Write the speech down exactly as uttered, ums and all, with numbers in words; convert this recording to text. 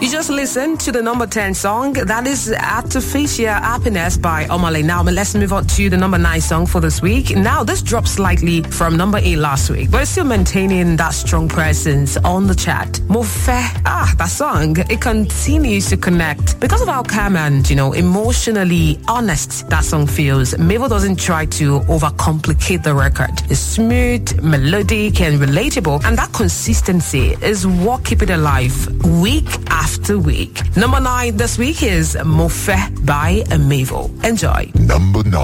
You just listened to the number ten song. That is Artificial Happiness by Omale. Now, let's move on to the number nine song for this week. Now, this dropped slightly from number eight last week, but it's still maintaining that strong presence on the chart. Mofe, ah, that song, it continues to connect because of how calm and, you know, emotionally honest that song feels. Mavil doesn't try to overcomplicate the record. It's smooth, melodic, and relatable, and that consistency is what keeps it alive week after week. Number nine this week is Mofe by Mavil. Enjoy. Number nine.